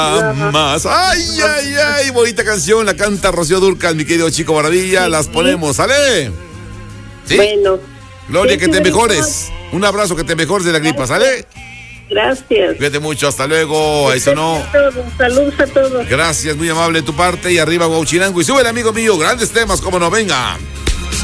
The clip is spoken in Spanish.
Más. Ay, ay, ay, bonita canción, la canta Rocío Dúrcal, mi querido Chico Maravilla, las ponemos, ¿sale? ¿Sí? Bueno. Gloria, que te mejores. Un abrazo, que te mejores de la gripa, ¿sale? Gracias. Cuídate mucho, hasta luego. Eso no. Saludos a todos. Gracias, muy amable de tu parte. Y arriba, Guauchilango. Y sube el amigo mío, grandes temas, como no, venga.